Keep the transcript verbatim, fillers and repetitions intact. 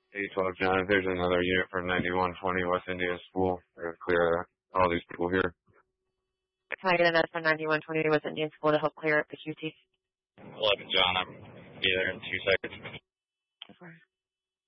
eight twelve John, if there's another unit from ninety-one twenty West Indian School, to clear all these people here. Can I get a note from ninety-one twenty West Indian School to help clear up the Q T? eleven John, I'll be there in two seconds.